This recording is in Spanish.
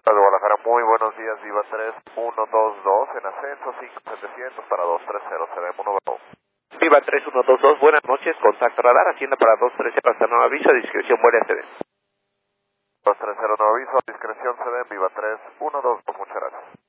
de Guadalajara, muy buenos días, Viva 3122 en ascenso 5700 para 230, CDM 1. Viva 3122, buenas noches, contacto radar, Hacienda para 230 para nuevo aviso, discreción vuelve a ceder. 230 nuevo aviso, discreción CDM, Viva 3122, muchas gracias.